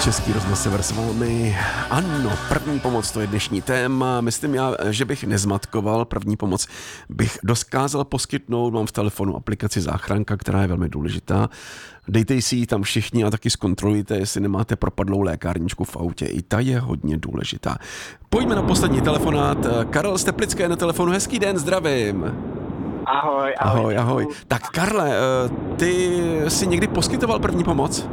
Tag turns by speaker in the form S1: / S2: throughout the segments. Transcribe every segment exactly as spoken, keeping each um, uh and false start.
S1: Český rozhlas Sever s vámi. Ano, první pomoc, to je dnešní téma. Myslím já, že bych nezmatkoval. První pomoc bych dokázal poskytnout. Mám v telefonu aplikaci Záchranka, která je velmi důležitá. Dejte si ji tam všichni a taky zkontrolujte, jestli nemáte propadlou lékárničku v autě. I ta je hodně důležitá. Pojďme na poslední telefonát. Karel z Teplické na telefonu. Hezký den, zdravím.
S2: Ahoj,
S1: ahoj. Ahoj, ahoj. Tak Karle, ty jsi někdy poskytoval první pomoc?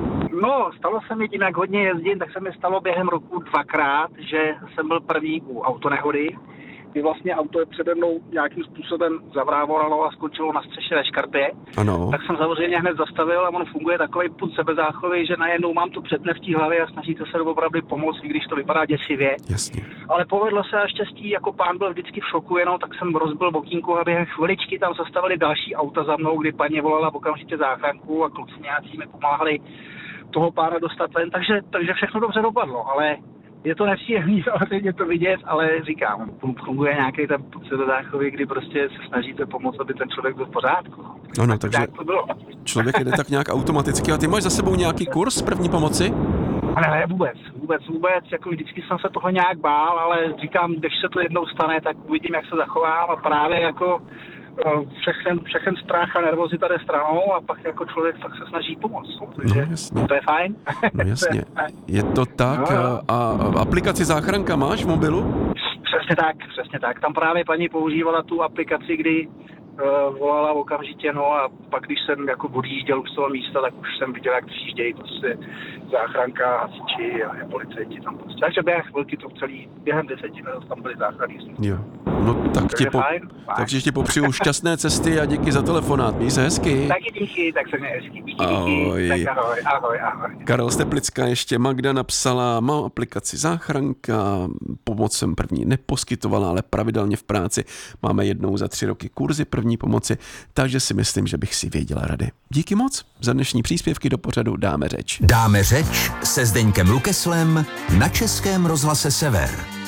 S2: No, stalo se mi tím, jak hodně jezdím, tak se mi stalo během roku dvakrát, že jsem byl první u autonehody, kdy vlastně auto je přede mnou nějakým způsobem zavrávoralo a skončilo na střeše ve škarpě.
S1: Ano.
S2: Tak jsem samozřejmě hned zastavil a on funguje takový pud sebezáchovy, že najednou mám tu předne v té hlavě a snažíte se opravdu pomoct, i když to vypadá děsivě.
S1: Jasně.
S2: Ale povedlo se a štěstí, jako pán byl vždycky v šoku, jenom tak jsem rozbil bokínku a během chviličky tam zastavili další auta za mnou, kdy paní volala okamžitě záchranku a kluci nějací mi pomáhali toho pána dostat ven, takže, takže všechno dobře dopadlo, ale je to nepříjemný samozřejmě to vidět, ale říkám, funguje nějaký ten pocit záchovy, kdy prostě se snažíte pomoct, aby ten člověk byl v pořádku.
S1: Ano, takže
S2: tak to bylo.
S1: Člověk jde tak nějak automaticky. A ty máš za sebou nějaký kurz první pomoci?
S2: Ne, ne, vůbec, vůbec, vůbec, jako vždycky jsem se toho nějak bál, ale říkám, když se to jednou stane, tak uvidím, jak se zachovám a právě jako všechen, všechen strach a nervozita jde stranou a pak jako člověk fakt se snaží pomoct. Takže
S1: no,
S2: to je fajn.
S1: No jasně, je to tak.
S2: No.
S1: A, a aplikaci Záchranka máš v mobilu?
S2: Přesně tak, přesně tak. Tam právě paní používala tu aplikaci, kdy uh, volala okamžitě, no a pak když jsem jako odjížděl už z toho místa, tak už jsem viděl, jak přijíždějí prostě záchranka, hasiči a policajti tam prostě. Takže během chvilky to celý, během deseti minut tam byly záchranní služby.
S1: Jo, no tak ti po,
S2: fajn, fajn.
S1: takže ti popřeju šťastné cesty a díky za telefonát. Měj se hezky.
S2: Taky díky, tak se mě hezky. Díky,
S1: ahoj.
S2: díky. Tak ahoj, ahoj, ahoj.
S1: Karel z Teplicka, ještě Magda napsala, mám aplikaci Záchranka, pomoc jsem první neposkytovala, ale pravidelně v práci máme jednou za tři roky kurzy první pomoci, takže si myslím, že bych si věděla rady. Díky moc za dnešní příspěvky do pořadu Dáme řeč.
S3: Dáme řeč se Zdeňkem Lukeslem na Českém rozhlase Sever.